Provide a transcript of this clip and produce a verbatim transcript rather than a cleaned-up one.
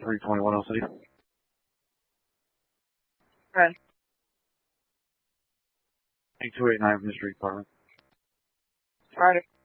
three twenty-one L City. Right. eight two eight nine from the street department. Alright.